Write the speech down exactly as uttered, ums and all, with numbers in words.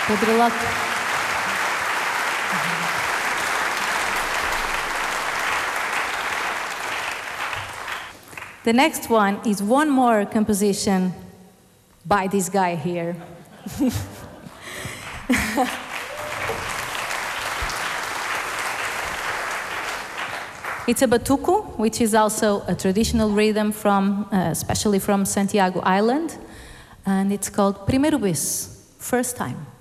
Good luck. The next one is one more composition by this guy here. It's a batuco, which is also a traditional rhythm from, uh, especially from Santiago Island, and it's called Primeiro Vez, first time.